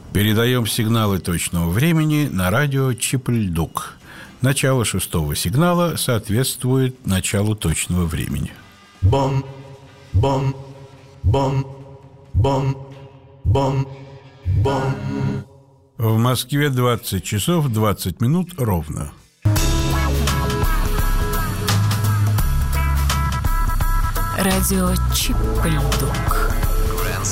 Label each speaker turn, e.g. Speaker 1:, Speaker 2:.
Speaker 1: Передаем сигналы точного времени на радио Чип-Ль-Дук. Начало 6-го сигнала соответствует началу точного времени.
Speaker 2: Бом, бом, бом, бом, бом, бом.
Speaker 1: В Москве 20 часов 20 минут ровно.
Speaker 3: Радио Чип-Ль-Дук.